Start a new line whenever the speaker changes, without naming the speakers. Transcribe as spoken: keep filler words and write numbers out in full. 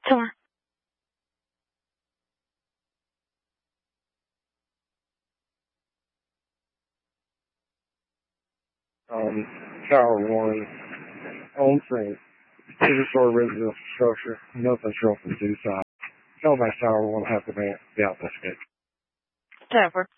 Tower.
Um, Tower one, home scene. Two-story residential structure, nothing shown from two sides. Tell my Tower one have to be out this gate.
Tower.